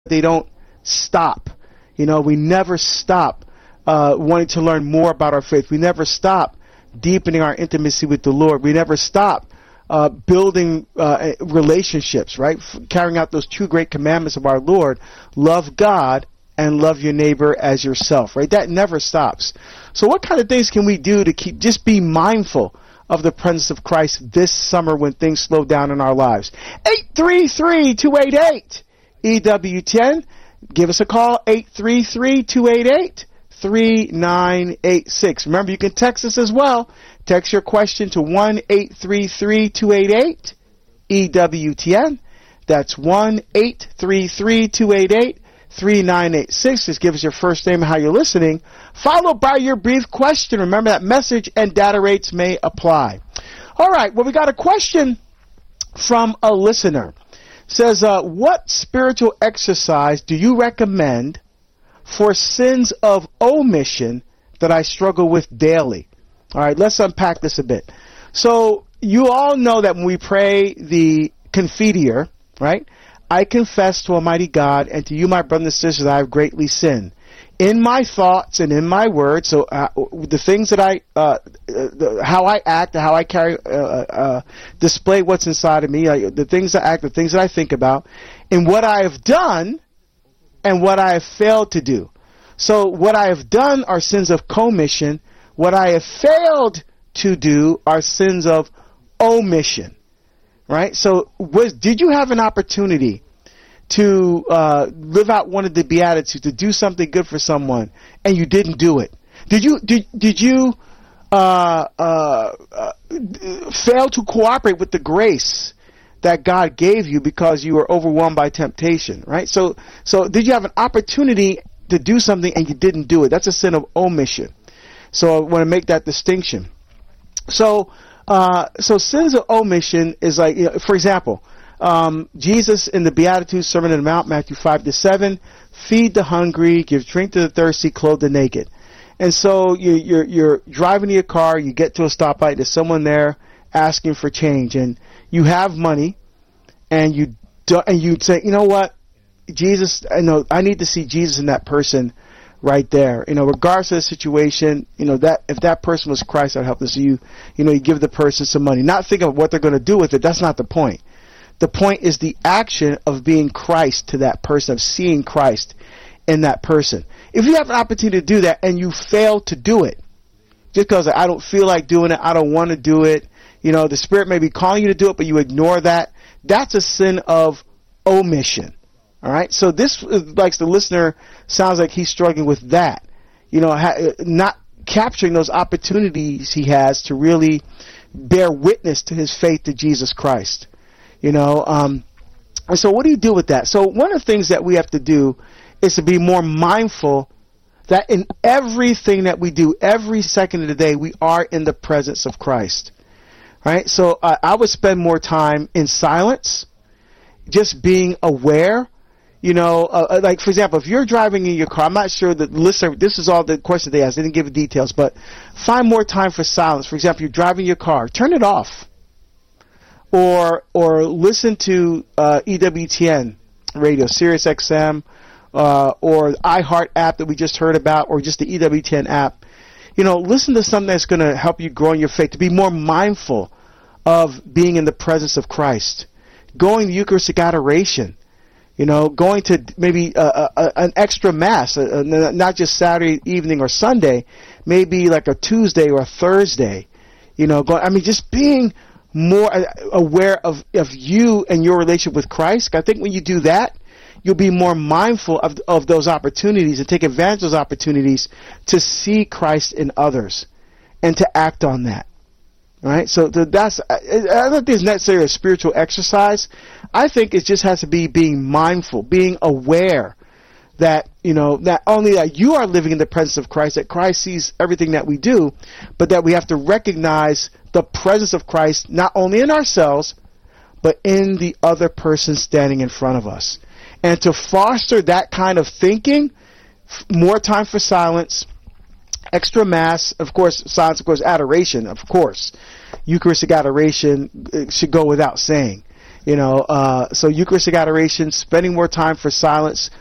they don't stop. We never stop wanting to learn more about our faith. We never stop deepening our intimacy with the Lord. We never stop building relationships, right? Carrying out those two great commandments of our Lord: love God and love your neighbor as yourself, right? That never stops. So what kind of things can we do to just be mindful of the presence of Christ this summer when things slow down in our lives? 833-288-EWTN. Give us a call, 833-288-3986. Remember, you can text us as well. Text your question to 1-833-288-EWTN. That's 1-833-288-3986. Just give us your first name and how you're listening, followed by your brief question. Remember that message and data rates may apply. All right, well, we got a question from a listener. It says, what spiritual exercise do you recommend for sins of omission that I struggle with daily? All right, let's unpack this a bit. So you all know that when we pray the Confiteor, right? I confess to Almighty God and to you, my brothers and sisters, I have greatly sinned in my thoughts and in my words. So the things that how I act, how I carry, display what's inside of me, the things I act, the things that I think about, and what I have done and what I have failed to do. So what I have done are sins of commission. What I have failed to do are sins of omission. Right? So did you have an opportunity to live out one of the Beatitudes, to do something good for someone, and you didn't do it? Did you fail to cooperate with the grace that God gave you because you were overwhelmed by temptation? Right? So did you have an opportunity to do something and you didn't do it? That's a sin of omission. So I want to make that distinction. So sins of omission is like, for example, Jesus in the Beatitudes, Sermon on the Mount, Matthew 5-7, feed the hungry, give drink to the thirsty, clothe the naked. And so you're driving your car, you get to a stoplight, there's someone there asking for change, and you have money, and you say, you know what, Jesus, I need to see Jesus in that person right there. Regardless of the situation, that if that person was Christ, I'd help them. So you give the person some money, not thinking of what they're going to do with it. That's not the point. The point is the action of being Christ to that person, of seeing Christ in that person. If you have an opportunity to do that and you fail to do it, just because I don't feel like doing it, I don't want to do it, the Spirit may be calling you to do it, but you ignore that, that's a sin of omission. All right, so this, like the listener, sounds like he's struggling with that. Not capturing those opportunities he has to really bear witness to his faith to Jesus Christ. And so what do you do with that? So one of the things that we have to do is to be more mindful that in everything that we do, every second of the day, we are in the presence of Christ. Right? So I would spend more time in silence, just being aware. Like, for example, if you're driving in your car, I'm not sure that listener, this is all the questions they asked. They didn't give details, but find more time for silence. For example, you're driving your car, turn it off. Or listen to EWTN radio, Sirius XM, or iHeart app that we just heard about, or just the EWTN app. Listen to something that's going to help you grow in your faith, to be more mindful of being in the presence of Christ. Going to Eucharistic adoration. Going to maybe an extra mass, not just Saturday evening or Sunday, maybe like a Tuesday or a Thursday. Just being more aware of you and your relationship with Christ. I think when you do that, you'll be more mindful of those opportunities and take advantage of those opportunities to see Christ in others and to act on that. All right, so that's, I don't think it's necessarily a spiritual exercise. I think it just has to be being mindful, being aware that, not only that you are living in the presence of Christ, that Christ sees everything that we do, but that we have to recognize the presence of Christ not only in ourselves, but in the other person standing in front of us. And to foster that kind of thinking, more time for silence, extra mass, of course, silence, of course, adoration, of course. Eucharistic adoration should go without saying. So Eucharistic adoration, spending more time for silence,